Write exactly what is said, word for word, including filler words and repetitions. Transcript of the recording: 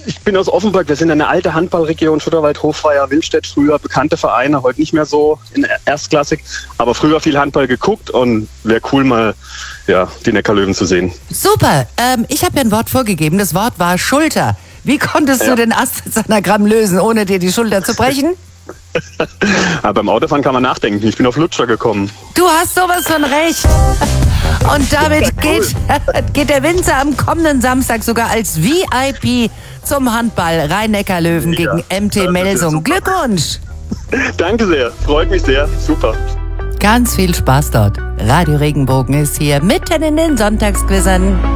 ich bin aus Offenburg, wir sind eine alte Handballregion, Schutterwald, Hofweier, Willstedt, früher bekannte Vereine, heute nicht mehr so in Erstklassik, aber früher viel Handball geguckt und wäre cool mal ja, die Neckarlöwen zu sehen. Super, ähm, ich habe ja ein Wort vorgegeben, das Wort war Schulter. Wie konntest ja. du den Astrid-Anagramm lösen, ohne dir die Schulter zu brechen? Aber beim Autofahren kann man nachdenken, ich bin auf Lutscher gekommen. Du hast sowas von recht. Und damit ja, cool. geht, geht der Winzer am kommenden Samstag sogar als V I P zum Handball Rhein-Neckar-Löwen ja, gegen M T Melsung. Glückwunsch! Danke sehr, freut mich sehr, super. Ganz viel Spaß dort. Radio Regenbogen ist hier mitten in den Sonntagsquizzern.